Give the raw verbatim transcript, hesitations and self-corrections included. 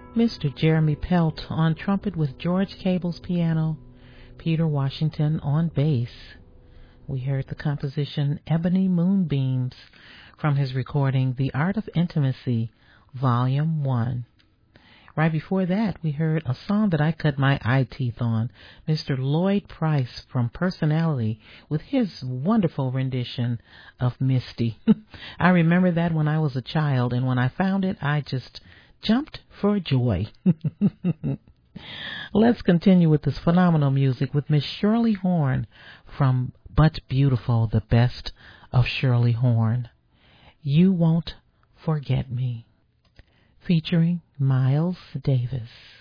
Mister Jeremy Pelt on trumpet with George Cable's piano, Peter Washington on bass. We heard the composition Ebony Moonbeams from his recording The Art of Intimacy, Volume one. Right before that, we heard a song that I cut my eye teeth on, Mister Lloyd Price from Personality with his wonderful rendition of Misty. I remember that when I was a child, and when I found it, I just jumped for joy. Let's continue with this phenomenal music with Miss Shirley Horn from But Beautiful, the best of Shirley Horn. You Won't Forget Me, featuring Miles Davis.